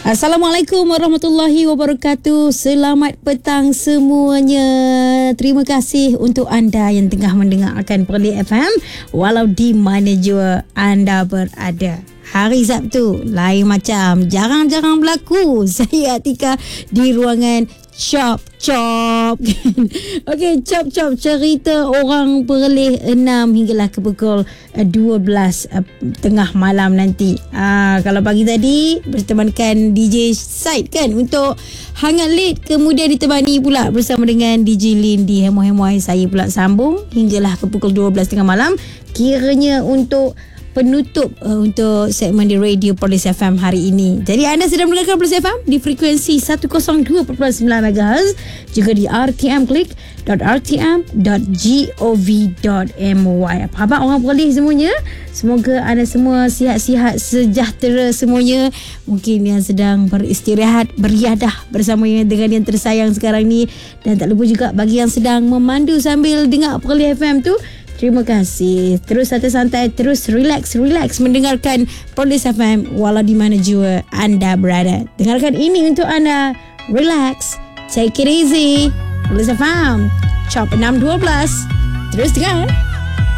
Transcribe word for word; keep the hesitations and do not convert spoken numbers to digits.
Assalamualaikum warahmatullahi wabarakatuh. Selamat petang semuanya. Terima kasih untuk anda yang tengah mendengarkan Perlis F M walau di mana jua anda berada. Hari Sabtu lain macam, jarang-jarang berlaku. Saya Atika di ruangan Chop Chop. Okey, Chop Chop cerita orang Perlis enam hinggalah ke pukul dua belas uh, tengah malam nanti. Ah, kalau pagi tadi bertemankan D J Said kan untuk Hangat Late, kemudian ditemani pula bersama dengan D J Lin di Hemo-Hemo. Saya pula sambung hinggalah ke pukul dua belas tengah malam. Kiranya untuk penutup uh, untuk segmen di radio Perlis F M hari ini. Jadi anda sedang mendengarkan Perlis F M di frekuensi seratus dua perpuluhan sembilan megahertz, juga di r t m click dot r t m dot gov dot my. Apa khabar orang Perlis semuanya? Semoga anda semua sihat-sihat, sejahtera semuanya. Mungkin yang sedang beristirahat, beriadah bersama dengan yang tersayang sekarang ni, dan tak lupa juga bagi yang sedang memandu sambil dengar Perlis F M tu, terima kasih. Terus santai-santai, terus relax, relax mendengarkan Perlis F M walau di mana jua anda berada. Dengarkan ini untuk anda. Relax, take it easy. Perlis F M, Chop enam dua belas. Terus dengar.